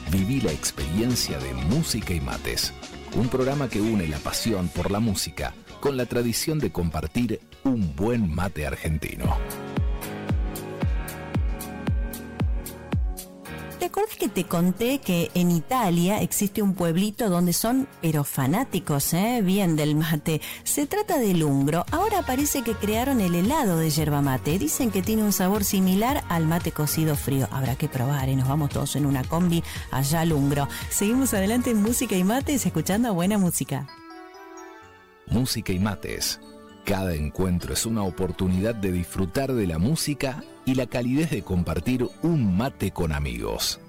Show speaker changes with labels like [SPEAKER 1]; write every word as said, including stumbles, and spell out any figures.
[SPEAKER 1] Viví la experiencia de Música y Mates, un programa que une la pasión por la música con la tradición de compartir un buen mate argentino.
[SPEAKER 2] ¿Te acuerdas que te conté que en Italia existe un pueblito donde son, pero fanáticos, eh, bien del mate? Se trata de Lungro. Ahora parece que crearon el helado de yerba mate. Dicen que tiene un sabor similar al mate cocido frío. Habrá que probar, ¿eh? Nos vamos todos en una combi allá a Lungro. Seguimos adelante en Música y Mates, escuchando buena música.
[SPEAKER 1] Música y Mates. Cada encuentro es una oportunidad de disfrutar de la música y la calidez de compartir un mate con amigos.